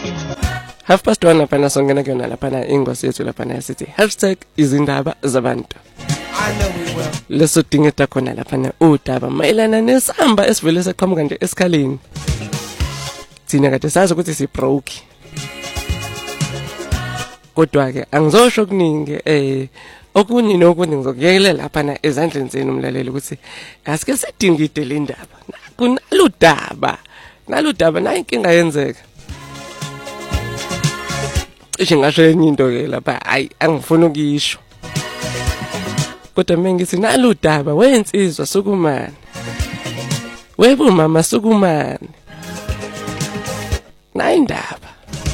1:30 laphana songena kuyona laphana ingosi yethu laphana sithi #izindaba zabantu. Leso dingeta khona laphana udaba mayelana nesamba esivele seqhamuka nje esikhaleni. Thina kade sazi ukuthi si broke. Kodwa ke angizosho kuningi okunye nokunye ngizokuyekela laphana ezandleni zenu umlaleli ukuthi asike sidingide le ndaba. Kunaludaba nayo inkinga yenzeka. Cishe ngasho enye into ke lapha hayi angifuni ukisho. Kodwa mina ngithi naludaba wensizwa sukumani. Webo mama sukumani. Nayindaba.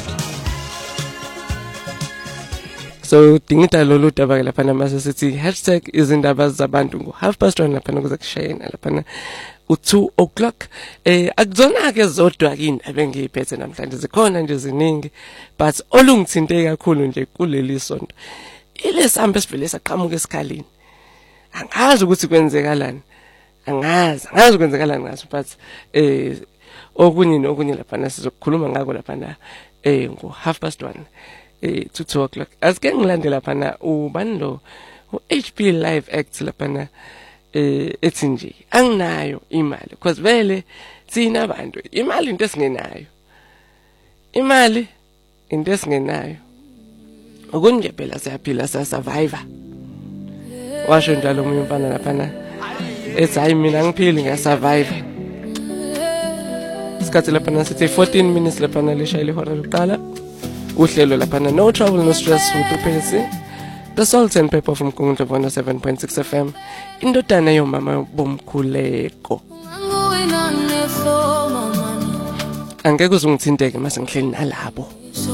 So dingita lolu daba ke lapha mase sithi #izindaba zabantu ngo1:30 lapha kuze kushayena lapha u2:00 akuzona ke zodwa ke indaba engiyiphethe namhlanje zikhona nje ziningi but olungithinte kakhulu nje kuleli sonto ilesamba esivele saqhamuka esikhaleni angazi ukuthi kwenzekalani angazi kwenzekalani ngaso but okunye nokunye lapha sizokukhuluma ngako lapha ngo1:30 to 2:00 asike ngilandela lapha ubani lo uHP Live Act lapha ethi nje anginayo imali because vele sina abantu imali into esingenayo okunje phela siyaphila survivor washo njalo umuntu mfana lapha ethi hayi mina ngiphili ngiyasurvive isikhathi lapha sithi 14 minutes lapha leshayile ihora lokuqala uhlelo lapha no trouble no stress uTuphesi The Salt and Pepper from Kungu 7.6 FM indodana yomama bomkhuleko angeke uzungithinteke mase ngihleli nalabo